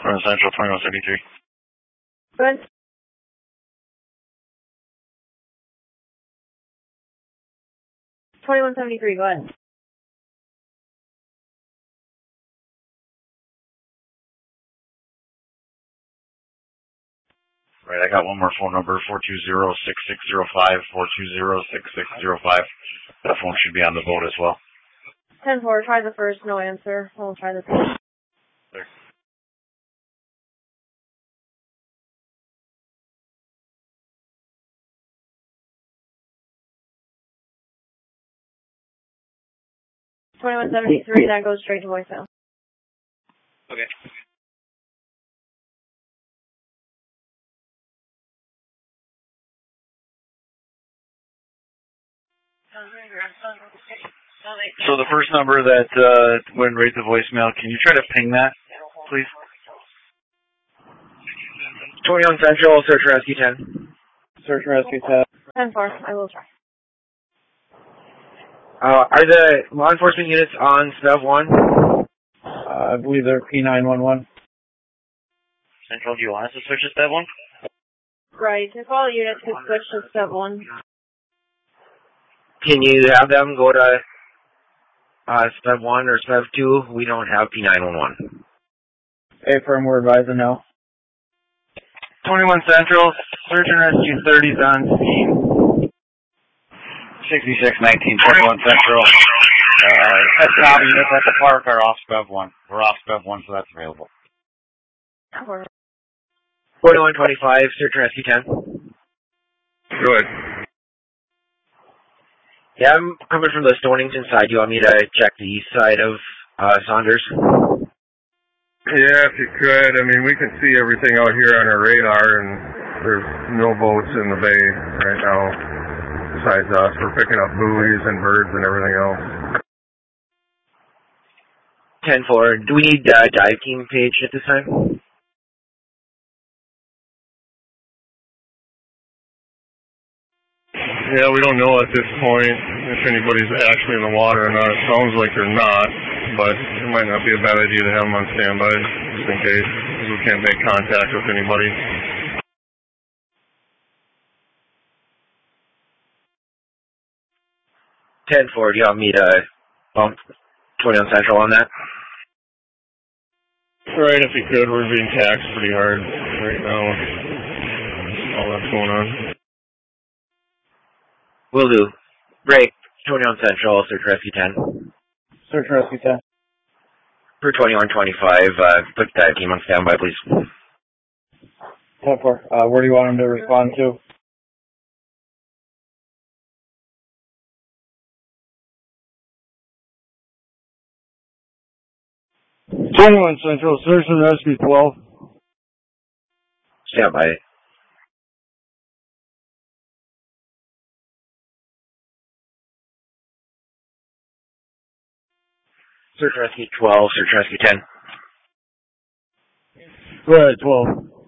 Front Central 2173. Go ahead. $21.73, go ahead. Right, I got one more phone number, 420-6605, 420-6605. That phone should be on the boat as well. 10-4, try the first, no answer. We'll try the second. There. $21.73, that goes straight to voicemail. Okay. So the first number that went right to voicemail, can you try to ping that, please? 21 Central, search and rescue 10. Search and rescue 10. 10-4, I will try. Are the law enforcement units on SPEV 1? I believe they're P911. Central, do you want us to switch to step one? Right, if all units could switch to step 1. Can you have them go to SPEV 1 or SPEV 2? We don't have P911. Affirm, we're advising no. 21 Central, search and rescue 30's on scene. 6619, 21 Central. Copy, units at the park are off SPEV 1. We're off SPEV 1, so that's available. 4125, search and rescue 10. Good. Yeah, I'm coming from the Stonington side. Do you want me to check the east side of Saunders? Yeah, if you could. I mean, we can see everything out here on our radar, and there's no boats in the bay right now besides us. We're picking up buoys and birds and everything else. 10-4. Do we need a dive team page at this time? Yeah, we don't know at this point if anybody's actually in the water or not. It sounds like they're not, but it might not be a bad idea to have them on standby just in case, because we can't make contact with anybody. Do you want me to bump 21 Central on that? Right, if you could. We're being taxed pretty hard right now with all that's going on. Will do. Break 21 Central, search rescue 10. Search and rescue 10. For 2125, put that team on standby, please. 10-4. Where do you want them to respond to? Central, search and rescue 12. Standby. Search and rescue 12, search and rescue 10. Go ahead, 12.